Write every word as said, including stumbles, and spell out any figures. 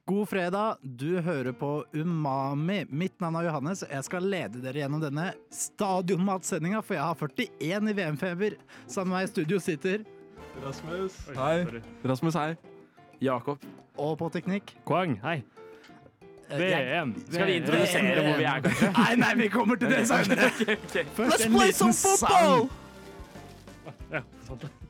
God fredag, du hører på Umami. Mitt navn er Johannes, og jeg skal lede dere gjennom denne stadionmatsendinga, for jeg har førtien i V M-feber. Sammen med meg i studio sitter Rasmus. Oi, Hei. sorry. Rasmus, hei. Jakob. Og på teknikk Kwang, hei. eh, V jeg- M. Skal vi introdusere hvor vi er, kanskje? Nei, nei, vi kommer til det senere. Okay, okay. Først en liten sang. Ja, sant det.